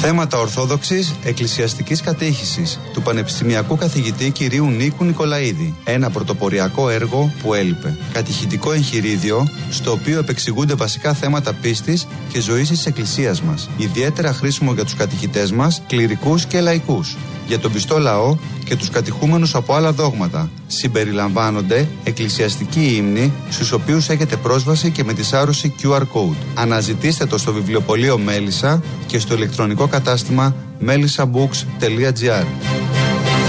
Θέματα ορθόδοξης εκκλησιαστικής κατήχησης του πανεπιστημιακού καθηγητή κυρίου Νίκου Νικολαίδη. Ένα πρωτοποριακό έργο που έλειπε. Κατηχητικό εγχειρίδιο στο οποίο επεξηγούνται βασικά θέματα πίστης και ζωής της Εκκλησίας μας. Ιδιαίτερα χρήσιμο για τους κατηχητές μας, κληρικούς και λαϊκούς. Για τον πιστό λαό και τους κατηχούμενους από άλλα δόγματα. Συμπεριλαμβάνονται εκκλησιαστικοί ύμνοι στους οποίους έχετε πρόσβαση και με τη σάρωση QR Code. Αναζητήστε το στο βιβλιοπωλείο Μέλισσα και στο ηλεκτρονικό κατάστημα melisabooks.gr.